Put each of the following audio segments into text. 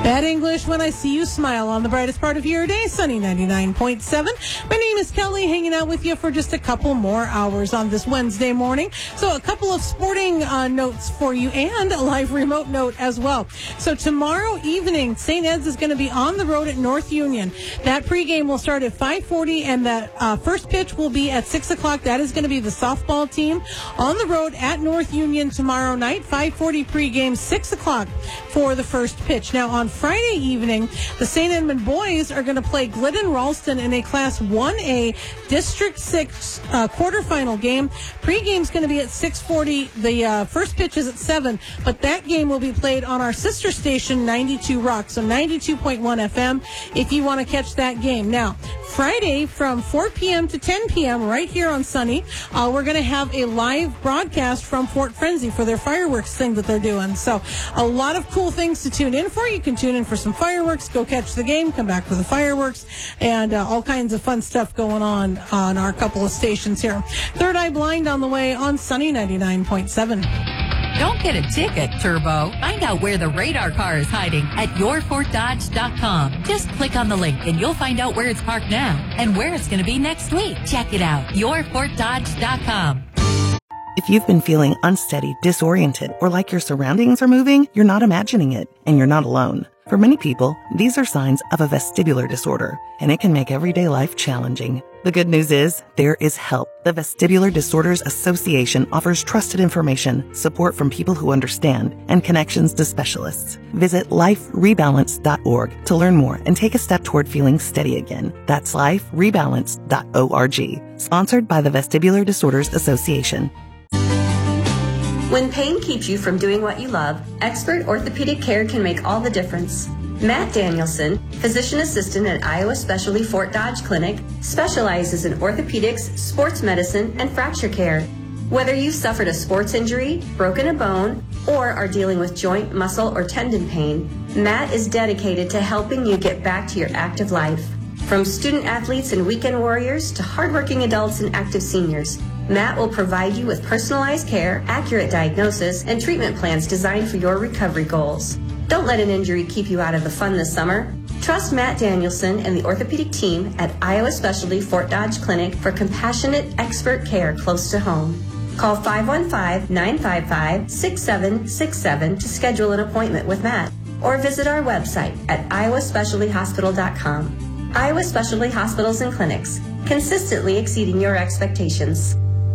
Bad English when I see you smile on the brightest part of your day, Sunny 99.7. My name is Kelly, hanging out with you for just a couple more hours on this Wednesday morning. So a couple of sporting notes for you and a live remote note as well. So tomorrow evening, St. Ed's is going to be on the road at North Union. That pregame will start at 5:40, and that first pitch will be at 6 o'clock. That is going to be the softball team on the road at North Union tomorrow night. 5:40 pregame, 6 o'clock for the first pitch. Now, on Friday evening, the St. Edmund boys are going to play Glidden Ralston in a Class 1A District 6 quarterfinal game. Pregame is going to be at 6:40. The first pitch is at 7, but that game will be played on our sister station, 92 Rock, so 92.1 FM, if you want to catch that game. Now, Friday from 4 p.m. to 10 p.m. right here on Sunny, we're going to have a live broadcast from Fort Frenzy for their fireworks thing that they're doing. So a lot of cool things to tune in for. You can tune in for some fireworks, go catch the game, come back for the fireworks, and all kinds of fun stuff going on our couple of stations here. Third Eye Blind on the way on Sunny 99.7. Don't get a ticket, Turbo. Find out where the radar car is hiding at yourfortdodge.com. Just click on the link and you'll find out where it's parked now and where it's going to be next week. Check it out, yourfortdodge.com. If you've been feeling unsteady, disoriented, or like your surroundings are moving, you're not imagining it, and you're not alone. For many people, these are signs of a vestibular disorder, and it can make everyday life challenging. The good news is, there is help. The Vestibular Disorders Association offers trusted information, support from people who understand, and connections to specialists. Visit liferebalance.org to learn more and take a step toward feeling steady again. That's liferebalance.org. Sponsored by the Vestibular Disorders Association. When pain keeps you from doing what you love, expert orthopedic care can make all the difference. Matt Danielson, physician assistant at Iowa Specialty Fort Dodge Clinic, specializes in orthopedics, sports medicine, and fracture care. Whether you've suffered a sports injury, broken a bone, or are dealing with joint, muscle, or tendon pain, Matt is dedicated to helping you get back to your active life. From student athletes and weekend warriors to hardworking adults and active seniors, Matt will provide you with personalized care, accurate diagnosis, and treatment plans designed for your recovery goals. Don't let an injury keep you out of the fun this summer. Trust Matt Danielson and the orthopedic team at Iowa Specialty Fort Dodge Clinic for compassionate expert care close to home. Call 515-955-6767 to schedule an appointment with Matt, or visit our website at iowaspecialtyhospital.com. Iowa Specialty Hospitals and Clinics, consistently exceeding your expectations.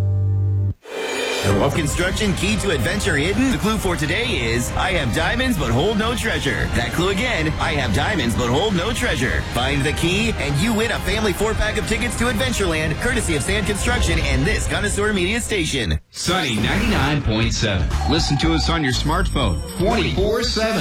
Of construction key to adventure hidden? The clue for today is, I have diamonds but hold no treasure. That clue again, I have diamonds but hold no treasure. Find the key and you win a family 4-pack of tickets to Adventureland, courtesy of Sand Construction and this Connoisseur Media station. Sunny 99.7. Listen to us on your smartphone 24/7.